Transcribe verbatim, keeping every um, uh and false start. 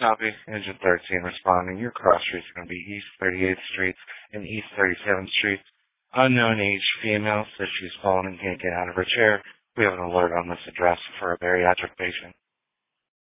Copy. Engine thirteen responding. Your cross streets are going to be East thirty-eighth Street and East thirty-seventh Street. Unknown age female says she's fallen and can't get out of her chair. We have an alert on this address for a bariatric patient.